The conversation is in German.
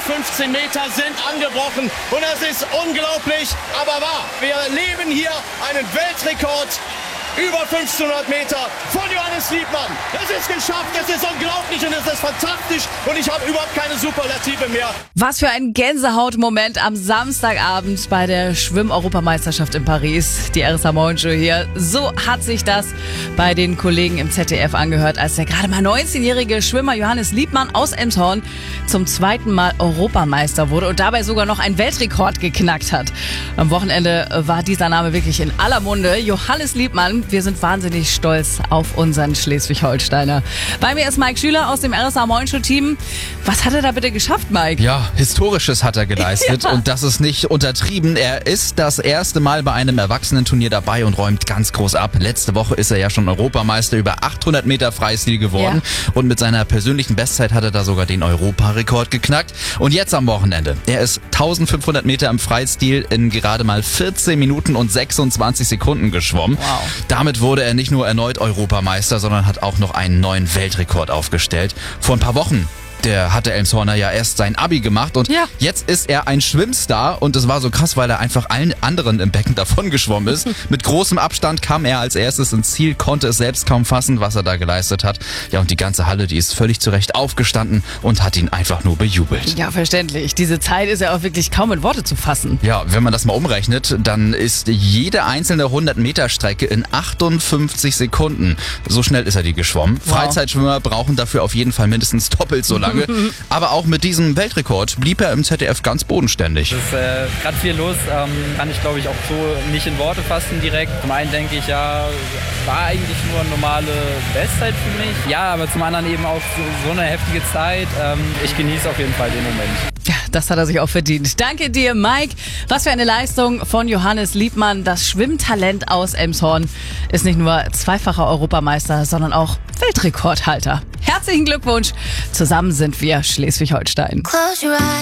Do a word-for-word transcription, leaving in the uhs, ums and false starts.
fünfzehn Meter sind angebrochen und es ist unglaublich, aber wahr. Wir erleben hier einen Weltrekord. Über fünfzehnhundert Meter von Johannes Liebmann. Es ist geschafft, es ist unglaublich und es ist fantastisch und ich habe überhaupt keine Superlative mehr. Was für ein Gänsehautmoment am Samstagabend bei der Schwimm-Europameisterschaft in Paris. Die R S A Morgenshow hier. So hat sich das bei den Kollegen im Z D F angehört, als der gerade mal neunzehnjährige Schwimmer Johannes Liebmann aus Elmshorn zum zweiten Mal Europameister wurde und dabei sogar noch einen Weltrekord geknackt hat. Am Wochenende war dieser Name wirklich in aller Munde. Johannes Liebmann. Wir sind wahnsinnig stolz auf unseren Schleswig-Holsteiner. Bei mir ist Mike Schüler aus dem R S A Morgenshow-Team. Was hat er da bitte geschafft, Mike? Ja, Historisches hat er geleistet ja. Und das ist nicht untertrieben. Er ist das erste Mal bei einem Erwachsenenturnier dabei und räumt ganz groß ab. Letzte Woche ist er ja schon Europameister über achthundert Meter Freistil geworden. Ja. Und mit seiner persönlichen Bestzeit hat er da sogar den Europarekord geknackt. Und jetzt am Wochenende. Er ist eintausendfünfhundert Meter im Freistil in gerade mal vierzehn Minuten und sechsundzwanzig Sekunden geschwommen. Wow. Damit wurde er nicht nur erneut Europameister, sondern hat auch noch einen neuen Weltrekord aufgestellt. Vor ein paar Wochen. Der hatte Elmshorner ja erst sein Abi gemacht und ja. jetzt ist er ein Schwimmstar und es war so krass, weil er einfach allen anderen im Becken davon geschwommen ist. Mit großem Abstand kam er als erstes ins Ziel, konnte es selbst kaum fassen, was er da geleistet hat. Ja, und die ganze Halle, die ist völlig zurecht aufgestanden und hat ihn einfach nur bejubelt. Ja, verständlich. Diese Zeit ist ja auch wirklich kaum in Worte zu fassen. Ja, wenn man das mal umrechnet, dann ist jede einzelne hundert Meter Strecke in achtundfünfzig Sekunden. So schnell ist er die geschwommen. Wow. Freizeitschwimmer brauchen dafür auf jeden Fall mindestens doppelt so lange. Aber auch mit diesem Weltrekord blieb er im Z D F ganz bodenständig. Es ist äh, gerade viel los, ähm, kann ich glaube ich auch so nicht in Worte fassen direkt. Zum einen denke ich, ja, war eigentlich nur eine normale Bestzeit für mich. Ja, aber zum anderen eben auch so, so eine heftige Zeit. Ähm, ich genieße auf jeden Fall den Moment. Ja, das hat er sich auch verdient. Danke dir, Mike. Was für eine Leistung von Johannes Liebmann. Das Schwimmtalent aus Elmshorn ist nicht nur zweifacher Europameister, sondern auch Weltrekordhalter. Herzlichen Glückwunsch. Zusammen sind wir Schleswig-Holstein.